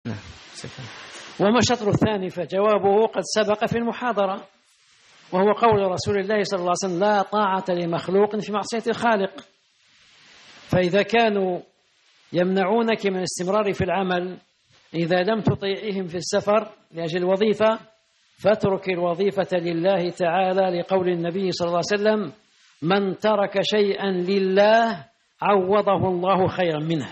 نعم. وما الشطر الثاني؟ فجوابه قد سبق في المحاضرة، وهو قول رسول الله صلى الله عليه وسلم: لا طاعة لمخلوق في معصية الخالق. فإذا كانوا يمنعونك من الاستمرار في العمل إذا لم تطيعهم في السفر لأجل الوظيفة، فاترك الوظيفة لله تعالى، لقول النبي صلى الله عليه وسلم: من ترك شيئا لله عوضه الله خيرا منه.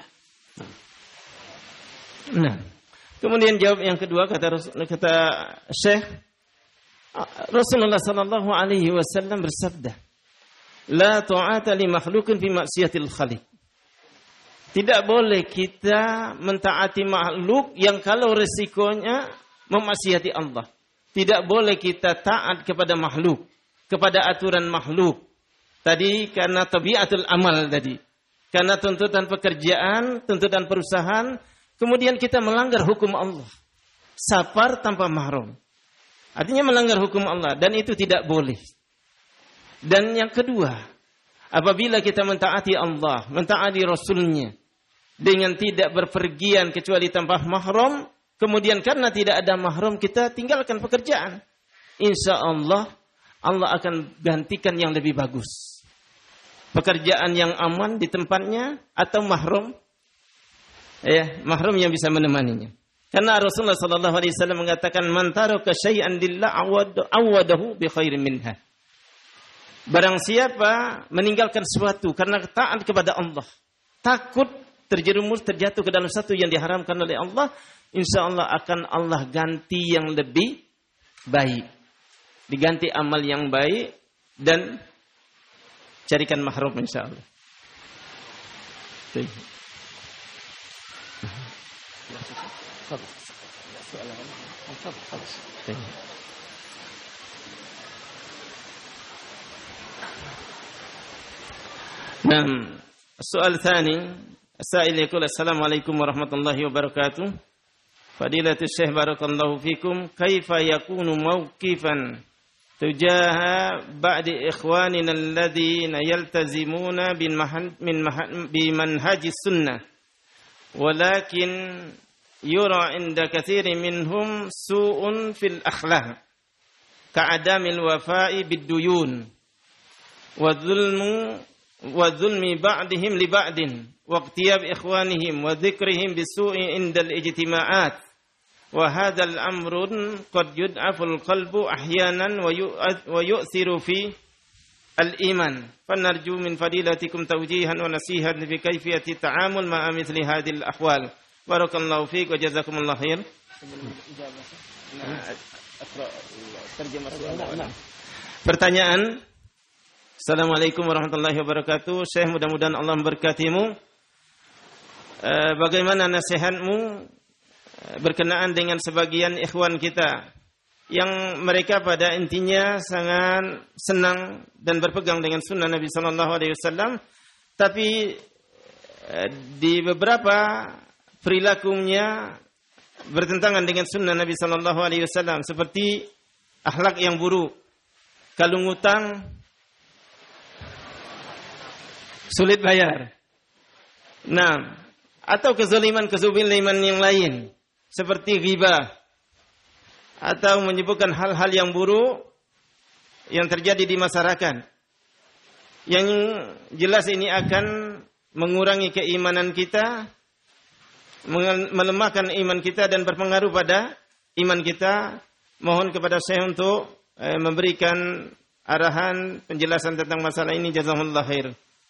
Nah, kemudian jawab yang kedua, kata Syekh, Rasulullah sallallahu alaihi wasallam bersabda, la ta'ata li makhluqin fi maksiatil khaliq. Tidak boleh kita mentaati makhluk yang kalau resikonya memaksiati Allah. Tidak boleh kita taat kepada makhluk, kepada aturan makhluk. Tadi karena tabiatul amal tadi. Karena tuntutan pekerjaan, tuntutan perusahaan, kemudian kita melanggar hukum Allah. Safar tanpa mahram. Artinya melanggar hukum Allah, dan itu tidak boleh. Dan yang kedua, apabila kita mentaati Allah, mentaati Rasulnya, dengan tidak berpergian kecuali tanpa mahram, kemudian karena tidak ada mahram kita tinggalkan pekerjaan, insya Allah Allah akan gantikan yang lebih bagus. Pekerjaan yang aman di tempatnya atau mahram, mahram yang bisa menemaninya. Karena Rasulullah sallallahu alaihi wasallam mengatakan, man taraka syai'an lillah awadahu bi khairin minha. Barang siapa meninggalkan sesuatu karena taat kepada Allah, takut terjerumus terjatuh ke dalam satu yang diharamkan oleh Allah, insya Allah akan Allah ganti yang lebih baik. Diganti amal yang baik dan carikan mahram insya Allah. Nah, soal thani, Sa'il yaqul assalamualaikum warahmatullahi wabarakatuh. Fadilatul Syekh barakallahu fikum, kaifa yakunu mawqifan tujaha ba'di ikhwanina alladhina yaltazimuna bimanhajis sunnah walakin yura inda katsirin minhum su'un fil akhlaq ka'adamil wafa'i bid-duyun wa zulmi ba'dihim li ba'din واغتياب إخوانهم وذكرهم بسوء عند الاجتماعات وهذا الأمر قد يضعف القلب أحيانا ويؤثر في الإيمان فنرجو من فضيلتكم توجيها ونصيحة في كيفية التعامل مع مثل هذه الأحوال بارك الله فيك وجزاكم الله خير. Pertanyaan. Assalamualaikum warahmatullahi wabarakatuh. Syekh, mudah-mudahan Allah memberkatimu. Bagaimana nasihatmu berkenaan dengan sebagian ikhwan kita yang mereka pada intinya sangat senang dan berpegang dengan sunnah Nabi sallallahu alaihi wasallam, tapi di beberapa perilakunya bertentangan dengan sunnah Nabi sallallahu alaihi wasallam, seperti akhlak yang buruk, kalau ngutang sulit bayar. Nah, atau kezaliman yang lain seperti ghibah atau menyebutkan hal-hal yang buruk yang terjadi di masyarakat. Yang jelas ini akan mengurangi keimanan kita, melemahkan iman kita dan berpengaruh pada iman kita. Mohon kepada saya untuk memberikan arahan penjelasan tentang masalah ini. Jazakumullah khair.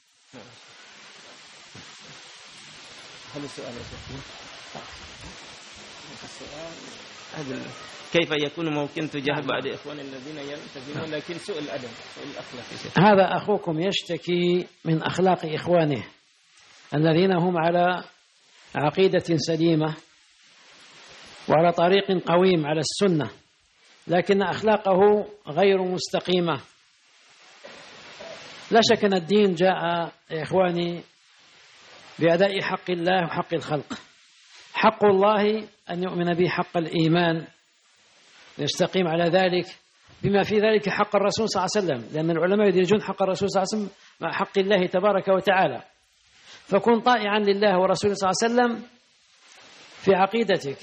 كيف يكون ممكن تجاه بعض إخوان الذين يلتزمون لكن سوء الأدب سوء الأخلاق. هذا أخوكم يشتكي من أخلاق إخوانه الذين هم على عقيدة سليمة وعلى طريق قويم على السنة، لكن أخلاقه غير مستقيمة. لا شك أن الدين جاء يا إخواني بأداء حق الله وحق الخلق. حق الله أن يؤمن به حق الإيمان يستقيم على ذلك، بما في ذلك حق الرسول صلى الله عليه وسلم، لأن العلماء يدرجون حق الرسول صلى الله عليه وسلم مع حق الله تبارك وتعالى. فكن طائعا لله ورسوله صلى الله عليه وسلم في عقيدتك